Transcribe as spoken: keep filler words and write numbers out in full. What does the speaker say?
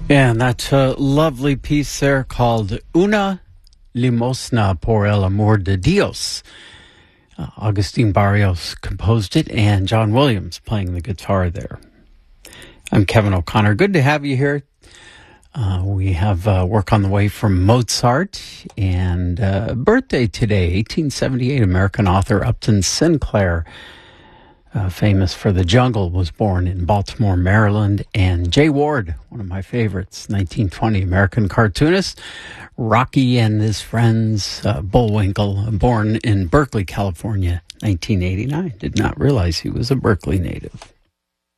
And that's a lovely piece there called Una Limosna por el Amor de Dios. Uh, Agustin Barrios composed it, and John Williams playing the guitar there. I'm Kevin O'Connor. Good to have you here. Uh, we have uh, work on the way from Mozart, and uh, birthday today, eighteen seventy-eight, American author Upton Sinclair, uh, famous for The Jungle, was born in Baltimore, Maryland. And Jay Ward, one of my favorites, nineteen twenty, American cartoonist. Rocky and his friends, uh, Bullwinkle, born in Berkeley, California, nineteen eighty-nine. Did not realize he was a Berkeley native.